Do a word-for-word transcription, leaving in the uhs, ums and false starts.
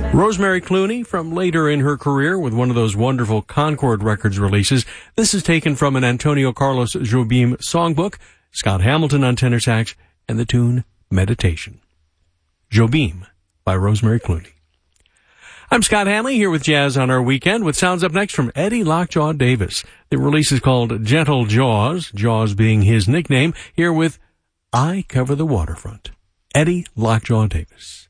Rosemary Clooney, from later in her career with one of those wonderful Concord Records releases. This is taken from an Antonio Carlos Jobim songbook, Scott Hamilton on tenor sax, and the tune Meditation. Jobim by Rosemary Clooney. I'm Scott Hanley here with Jazz on Our Weekend with sounds up next from Eddie Lockjaw Davis. The release is called Gentle Jaws, Jaws being his nickname, here with I Cover the Waterfront. Eddie Lockjaw Davis.